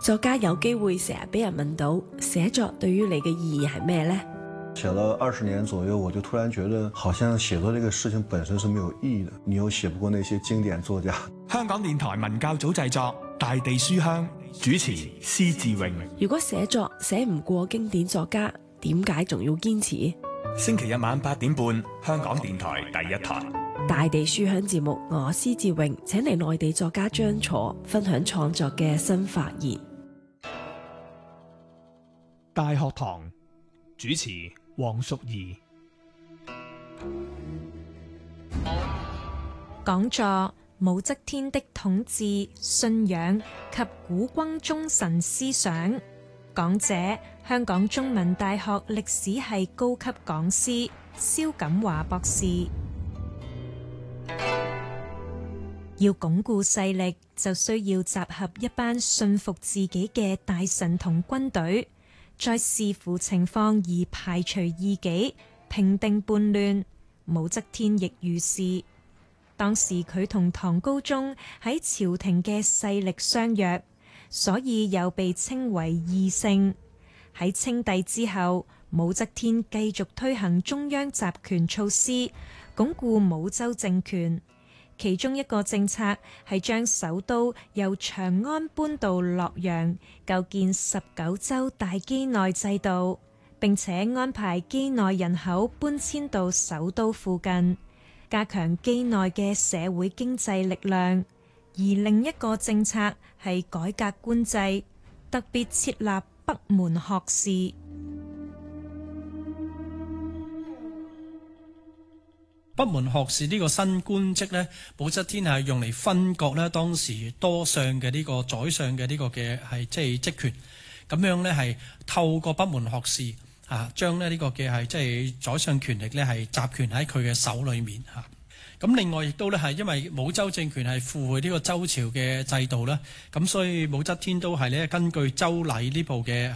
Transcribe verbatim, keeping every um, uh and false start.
作家有機會成日俾人問到寫作對於你嘅意義係咩呢？ 寫了二十年左右，我就突然覺得好像寫作這個事情本身是沒有意義的，你又寫不過那些經典作家。 香港電台文教組製作《大地書香》，主持施志榮。 如果寫作寫唔過經典作家，點解仲要堅持？ 星期日晚八點半，香港電台第一台 《大地書香》節目，我施志榮請嚟內地作家張楚分享創作嘅新發現。 大學堂主持黃淑儀。 講座武則天的統治、信仰及古君忠臣思想，講者香港中文大學歷史系高級講師蕭錦華博士。要鞏固勢力，就需要集合一班信服自己嘅大臣同軍隊，再視乎情況而排除異己，平定叛亂。武則天亦如是。當時佢同唐高宗喺朝廷嘅勢力相若，所以又被稱為二聖。喺稱帝之後，武則天繼續推行中央集權措施，鞏固武周政權。其中一個政策係將首都由長安搬到洛陽，構建十九州大畿內制度，並且安排畿內人口搬遷到首都附近，加強畿內嘅社會經濟力量。而另一個政策係改革官制，特別設立北門學士。 北門學士呢個新官職呢，武則天係用嚟分割呢當時多相嘅呢個宰相嘅呢個嘅係即係職權，咁樣呢係透過北門學士啊，將咧呢個嘅係即係宰相權力呢係集權喺佢嘅手裏面嚇。咁另外亦都咧係因為武周政權係附會呢個周朝嘅制度啦，咁所以武則天都係咧根據周禮呢部嘅